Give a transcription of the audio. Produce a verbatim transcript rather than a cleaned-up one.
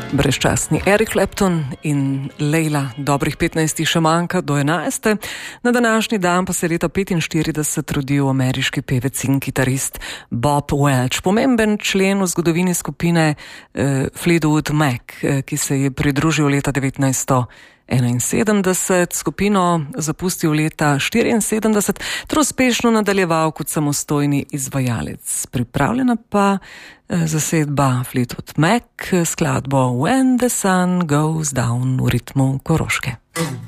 Brezčasni Eric Clapton in Leila, dobrih petnajst še manjka do enajste. Na današnji dan pa se leta petinštirideset rodil ameriški pevec in kitarist Bob Welch, pomemben člen v zgodovini skupine eh, Fleetwood Mac, eh, ki se je pridružil leta devetnajststo enainsedemdeset, skupino zapustil leta štiriinsedemdeset, ter uspešno nadaljeval kot samostojni izvajalec. Pripravljena pa zasedba Fleetwood Mac, skladbo When the Sun Goes Down v ritmu Koroške.